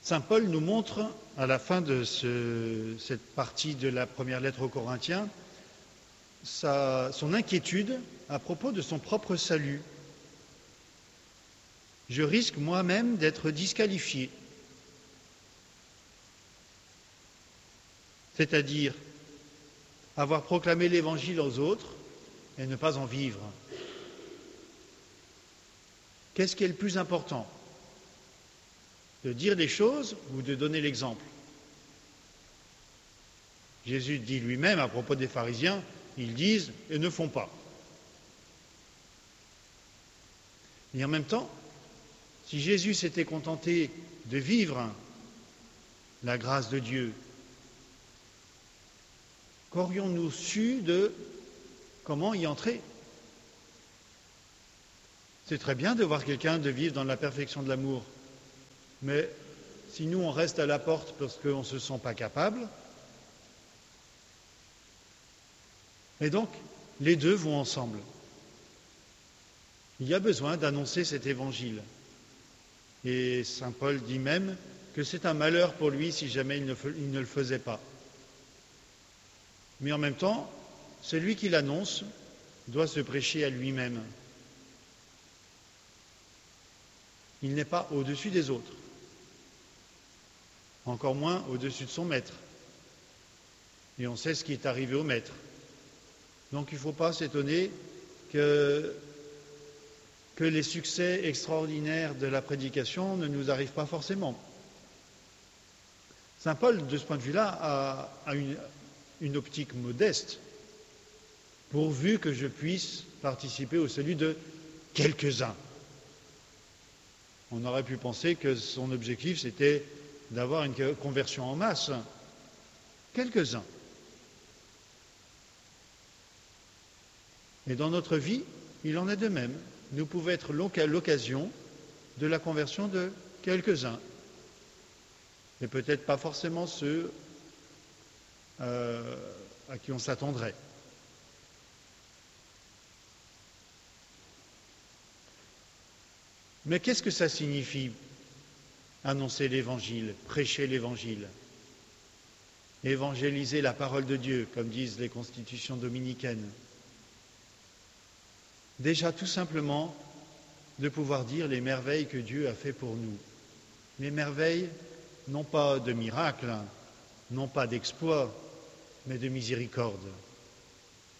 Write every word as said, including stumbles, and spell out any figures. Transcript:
Saint Paul nous montre, à la fin de ce, cette partie de la première lettre aux Corinthiens, sa, son inquiétude à propos de son propre salut. Je risque moi-même d'être disqualifié. C'est-à-dire avoir proclamé l'Évangile aux autres et ne pas en vivre. Qu'est-ce qui est le plus important ? De dire les choses ou de donner l'exemple ? Jésus dit lui-même à propos des pharisiens, ils disent et ne font pas. Et en même temps, si Jésus s'était contenté de vivre la grâce de Dieu, qu'aurions-nous su de comment y entrer ? C'est très bien de voir quelqu'un de vivre dans la perfection de l'amour, mais si nous on reste à la porte parce qu'on ne se sent pas capable, et donc les deux vont ensemble. Il y a besoin d'annoncer cet évangile. Et saint Paul dit même que c'est un malheur pour lui si jamais il ne, il ne le faisait pas. Mais en même temps, celui qui l'annonce doit se prêcher à lui-même. Il n'est pas au-dessus des autres, encore moins au-dessus de son maître. Et on sait ce qui est arrivé au maître. Donc il ne faut pas s'étonner que, que les succès extraordinaires de la prédication ne nous arrivent pas forcément. Saint Paul, de ce point de vue-là, a, a une, une optique modeste, pourvu que je puisse participer au salut de quelques-uns. On aurait pu penser que son objectif, c'était d'avoir une conversion en masse. Quelques-uns. Et dans notre vie, il en est de même. Nous pouvons être l'occasion de la conversion de quelques-uns. Et peut-être pas forcément ceux euh, à qui on s'attendrait. Mais qu'est-ce que ça signifie, annoncer l'Évangile, prêcher l'Évangile, évangéliser la parole de Dieu, comme disent les constitutions dominicaines? Déjà, tout simplement, de pouvoir dire les merveilles que Dieu a fait pour nous. Les merveilles, non pas de miracles, non pas d'exploits, mais de miséricorde.